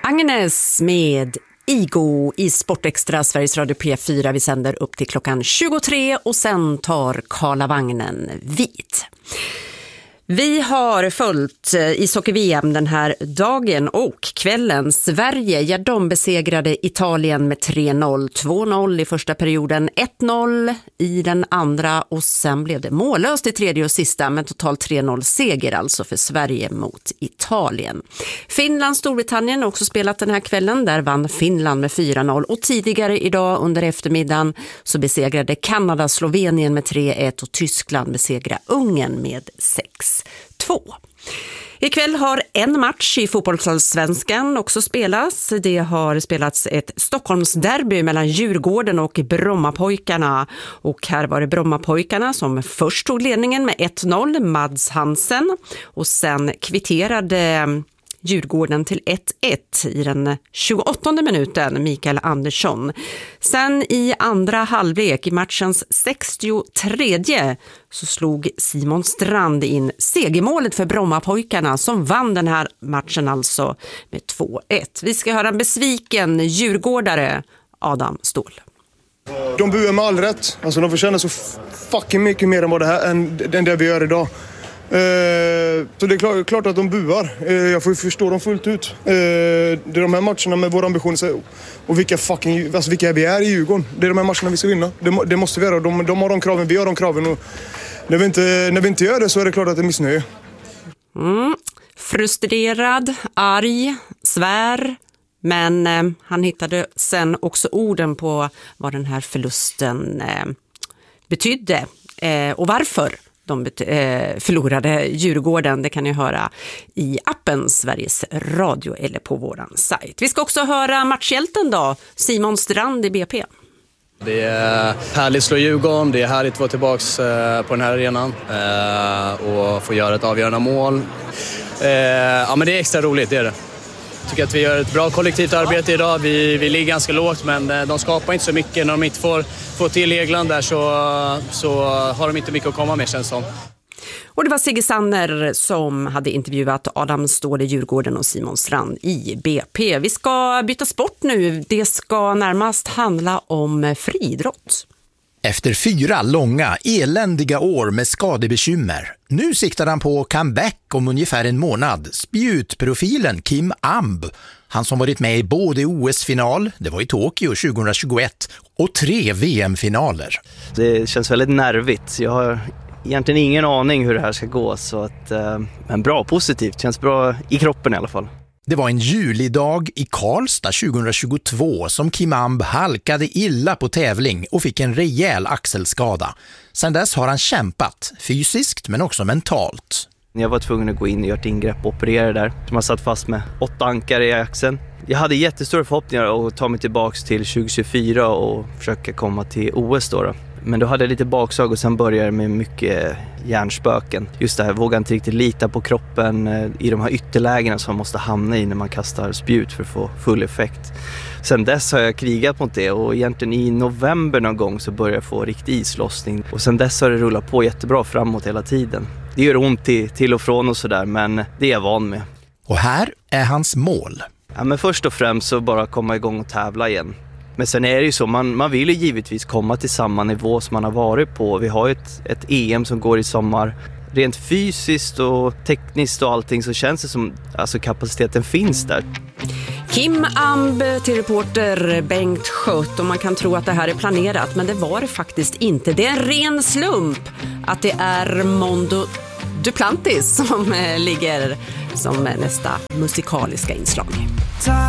Agnes med Igo i Sportextra, Sveriges Radio P4. Vi sänder upp till klockan 23 och sen tar Karlavagnen vid. Vi har följt ishockey-VM den här dagen och kvällen. Sverige, ja, de besegrade Italien med 3-0, 2-0 i första perioden, 1-0 i den andra och sen blev det mållöst i tredje och sista, men totalt 3-0 seger alltså för Sverige mot Italien. Finland, Storbritannien har också spelat den här kvällen. Där vann Finland med 4-0 och tidigare idag under eftermiddagen så besegrade Kanada Slovenien med 3-1 och Tyskland besegrade Ungern med 6-2. Ikväll har en match i fotbollsallsvenskan också spelats. Det har spelats ett Stockholmsderby mellan Djurgården och Brommapojkarna. Och här var det Brommapojkarna som först tog ledningen med 1-0, Mads Hansen. Och sen kvitterade Djurgården till 1-1 i den 28:e minuten, Mikael Andersson. Sen i andra halvlek i matchens 63:e så slog Simon Strand in segermålet för Brommapojkarna som vann den här matchen alltså med 2-1. Vi ska höra en besviken djurgårdare, Adam Ståhl. De buar med all rätt. Alltså de förtjänar så fucking mycket mer än vad det här än det vi gör idag. Så det är klart att de buar. Jag får förstå dem fullt ut. Det är de här matcherna med våra ambitioner och vilka vi är i Djurgården. Det är de här matcherna vi ska vinna. Det måste vi göra. De har de kraven, vi har de kraven. Och när vi inte gör det så är det klart att det är missnöje. Frustrerad, arg, svär. Men han hittade sen också orden på vad den här förlusten betydde och varför de förlorade Djurgården. Det kan ni höra i appen Sveriges Radio eller på våran sajt. Vi ska också höra matchhjälten då, Simon Strand i BP. Det är härligt att slå Djurgården, det är härligt att vara tillbaks på den här arenan och få göra ett avgörande mål. Ja, men det är extra roligt, det är det. Jag tycker att vi gör ett bra kollektivt arbete idag. Vi ligger ganska lågt, men de skapar inte så mycket. När de inte får till Egland där så har de inte mycket att komma med, känns som. Och det var Sigge Sanner som hade intervjuat Adam Ståhl i Djurgården och Simon Strand i BP. Vi ska byta sport nu. Det ska närmast handla om friidrott. Efter 4 långa, eländiga år med skadebekymmer. Nu siktar han på comeback om ungefär en månad. Spjutprofilen Kim Amb. Han som varit med i både OS-final, det var i Tokyo 2021, och 3 VM-finaler. Det känns väldigt nervigt. Jag har egentligen ingen aning hur det här ska gå. Så att, men bra, positivt. Känns bra i kroppen i alla fall. Det var en julidag i Karlstad 2022 som Kim Amb halkade illa på tävling och fick en rejäl axelskada. Sedan dess har han kämpat, fysiskt men också mentalt. Jag var tvungen att gå in och göra ett ingrepp och operera där. Man satt fast med 8 ankar i axeln. Jag hade jättestora förhoppningar att ta mig tillbaka till 2024 och försöka komma till OS då. Men då hade jag lite baksag och sen började med mycket hjärnspöken. Just det här, våga inte riktigt lita på kroppen i de här ytterlägena som man måste hamna i när man kastar spjut för att få full effekt. Sen dess har jag krigat mot det och egentligen i november någon gång så började jag få riktig islossning. Och sen dess har det rullat på jättebra framåt hela tiden. Det gör ont till och från och sådär, men det är jag van med. Och här är hans mål. Ja, men först och främst så bara komma igång och tävla igen. Men sen är det ju så, man vill ju givetvis komma till samma nivå som man har varit på. Vi har ju ett EM som går i sommar. Rent fysiskt och tekniskt och allting så känns det som alltså kapaciteten finns där. Kim Amb till reporter Bengt Schött, och man kan tro att det här är planerat, men det var det faktiskt inte. Det är en ren slump att det är Mondo Duplantis som ligger som nästa musikaliska inslag.